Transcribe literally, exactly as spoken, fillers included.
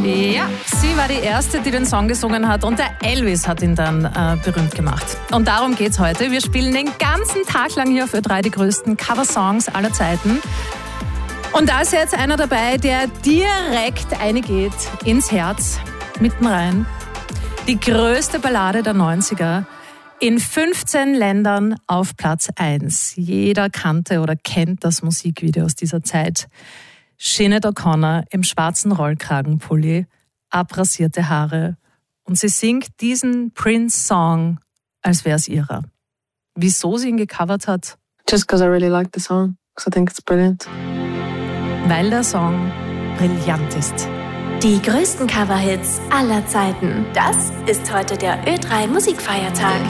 Ja, sie war die Erste, die den Song gesungen hat und der Elvis hat ihn dann äh, berühmt gemacht. Und darum geht's heute. Wir spielen den ganzen Tag lang hier auf Ö drei die größten Coversongs aller Zeiten. Und da ist jetzt einer dabei, der direkt eingeht ins Herz, mitten rein. Die größte Ballade der neunziger. In fünfzehn Ländern auf Platz eins. Jeder kannte oder kennt das Musikvideo aus dieser Zeit. Sinead O'Connor im schwarzen Rollkragenpulli, abrasierte Haare. Und sie singt diesen Prince-Song, als wäre es ihrer. Wieso sie ihn gecovert hat? Just because I really like the song, because I think it's brilliant. Weil der Song brillant ist. Die größten Coverhits aller Zeiten. Das ist heute der Ö drei Musikfeiertag.